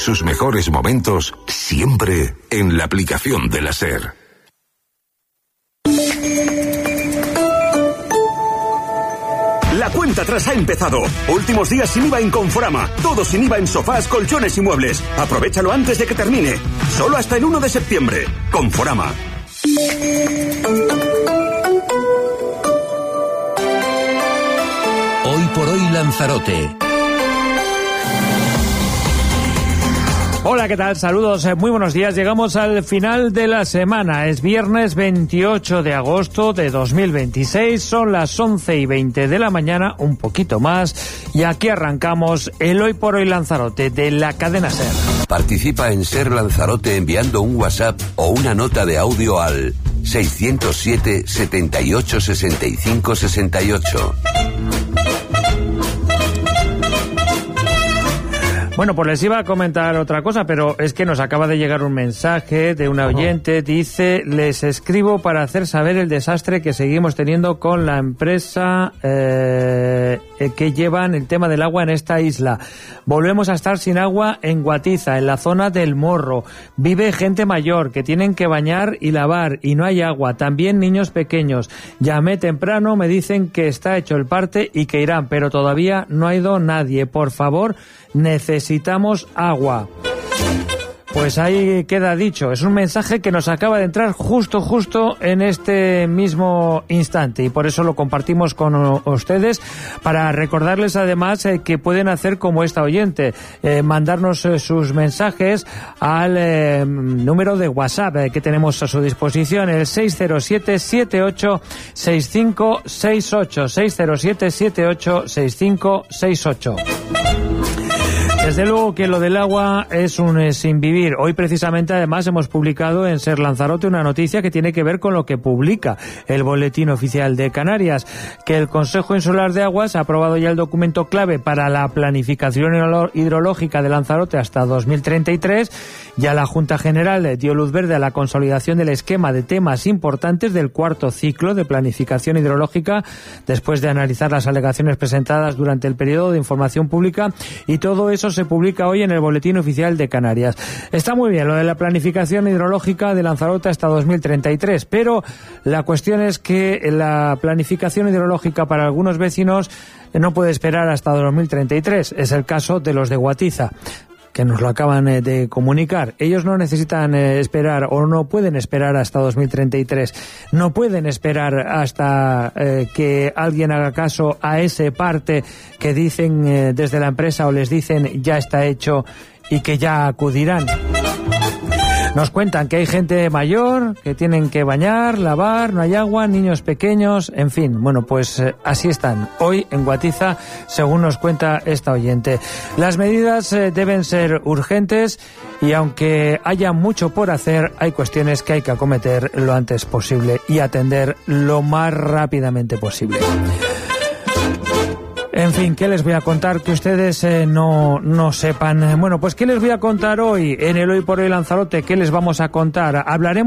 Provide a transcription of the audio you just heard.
sus mejores momentos siempre en la aplicación de la SER. La cuenta atrás ha empezado. Últimos días sin IVA en Conforama. Todo sin IVA en sofás, colchones y muebles. Aprovéchalo antes de que termine. Solo hasta el 1 de septiembre. Conforama. Hoy por hoy Lanzarote. Hola, ¿qué tal? Saludos, muy buenos días. Llegamos al final de la semana. Es viernes 28 de agosto de 2026. Son las 11:20 de la mañana, un poquito más. Y aquí arrancamos el Hoy por Hoy Lanzarote de la cadena SER. Participa en SER Lanzarote enviando un WhatsApp o una nota de audio al 607 78 65 68. Bueno, pues les iba a comentar otra cosa, pero es que nos acaba de llegar un mensaje de una oyente. Dice: les escribo para hacer saber el desastre que seguimos teniendo con la empresa que llevan el tema del agua en esta isla. Volvemos a estar sin agua en Guatiza, en la zona del Morro. Vive gente mayor que tienen que bañar y lavar y no hay agua. También niños pequeños. Llamé temprano, me dicen que está hecho el parte y que irán, pero todavía no ha ido nadie. Por favor, necesitamos agua. Pues ahí queda dicho. Es un mensaje que nos acaba de entrar justo en este mismo instante y por eso lo compartimos con ustedes, para recordarles además que pueden hacer como esta oyente, mandarnos sus mensajes al número de WhatsApp que tenemos a su disposición, el 607 78 65 68, 607 78 65 68. Desde luego que lo del agua es un sin vivir. Hoy precisamente además hemos publicado en SER Lanzarote una noticia que tiene que ver con lo que publica el Boletín Oficial de Canarias, que el Consejo Insular de Aguas ha aprobado ya el documento clave para la planificación hidrológica de Lanzarote hasta 2033. Ya la Junta General dio luz verde a la consolidación del esquema de temas importantes del cuarto ciclo de planificación hidrológica, después de analizar las alegaciones presentadas durante el periodo de información pública, y todo eso se publica hoy en el Boletín Oficial de Canarias. Está muy bien lo de la planificación hidrológica de Lanzarote hasta 2033, pero la cuestión es que la planificación hidrológica para algunos vecinos no puede esperar hasta 2033. Es el caso de los de Guatiza, que nos lo acaban de comunicar. Ellos no necesitan esperar, o no pueden esperar hasta 2033. No pueden esperar hasta que alguien haga caso a ese parte que dicen desde la empresa, o les dicen ya está hecho y que ya acudirán. Nos cuentan que hay gente mayor, que tienen que bañar, lavar, no hay agua, niños pequeños, en fin. Bueno, pues así están hoy en Guatiza, según nos cuenta esta oyente. Las medidas deben ser urgentes y aunque haya mucho por hacer, hay cuestiones que hay que acometer lo antes posible y atender lo más rápidamente posible. En fin, ¿qué les voy a contar que ustedes no sepan? Bueno, pues ¿qué les voy a contar hoy en el Hoy por Hoy Lanzarote? ¿Qué les vamos a contar? Hablaremos